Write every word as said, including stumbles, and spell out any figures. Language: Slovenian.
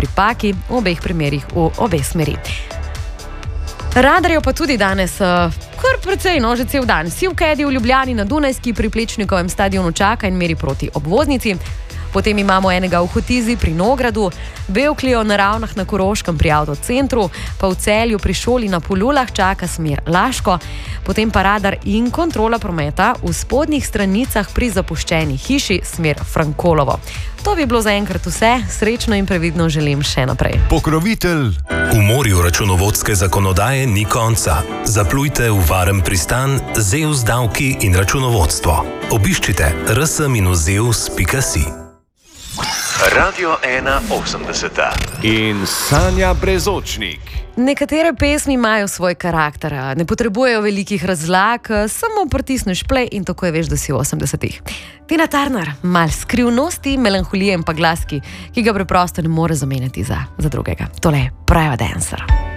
pri Paki, v obeh primerih v obe smeri. Radarjev pa tudi danes uh, kar precej, no, že cel dan. Si v Kedi v Ljubljani na Dunajski pri Plečnikovem stadionu čaka in meri proti obvoznici. Potem imamo enega v Hotizi pri Nogradu, Bevklijo na Ravnah na Koroškem pri avtocentru, pa v Celju pri šoli na Polulah čaka smer Laško, potem pa radar in kontrola prometa v spodnjih stranicah pri zapuščeni hiši smer Frankolovo. To bi bilo zaenkrat vse, srečno in previdno želim še naprej. Pokrovitelj. V morju računovodske zakonodaje ni konca. Zaplujte v varen pristan z E U S davki in računovodstvo. Obiščite r s minus zeus pika si. Radio ena osemdeseta in Sanja Brezočnik. Nekatere pesmi imajo svoj karakter, ne potrebujejo velikih razlag, samo pritisneš play in tako je veš, da si v osemdesetih. Tina Turner, mal skrivnosti, melanholije in pa glaski, ki ga preprosto ne more zamenjati za, za drugega. Tole je Private Dancer.